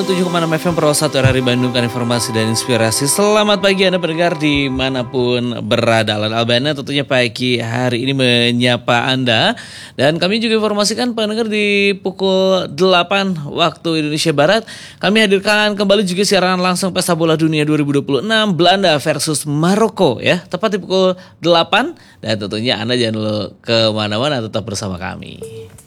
97,6 FM Pro 1 RRI Bandung kan informasi dan inspirasi. Selamat pagi Anda pendengar dimanapun berada. Alan Albana tentunya pagi hari ini menyapa Anda. Dan kami juga informasikan pendengar di pukul 8 waktu Indonesia Barat. Kami hadirkan kembali juga siaran langsung Pesta Bola Dunia 2026 Belanda versus Maroko ya. Tepat di pukul 8. Dan tentunya Anda jangan dulu kemana-mana, tetap bersama kami.